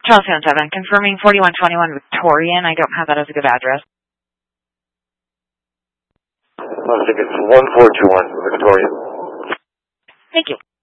Charles 77, confirming 4121 Victorian. I don't have that as a good address. I think it's 1421 Victorian. Thank you.